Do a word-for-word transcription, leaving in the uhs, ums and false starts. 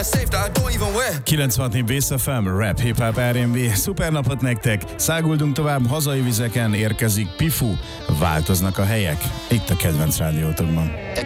kilencvenhat Bass ef em, rap, hip-hop, er end bé. Szuper napot nektek, száguldunk tovább, hazai vizeken érkezik Pifu, változnak a helyek, itt a kedvenc rádiótokban.